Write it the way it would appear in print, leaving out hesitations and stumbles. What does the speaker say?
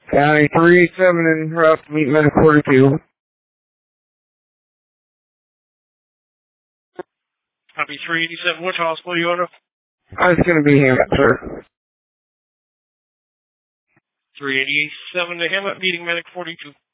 County 387 and route to meet medic 42. Copy 387. Which hospital you on? I was going to be here, sir. 387 to Hammett, meeting medic 42.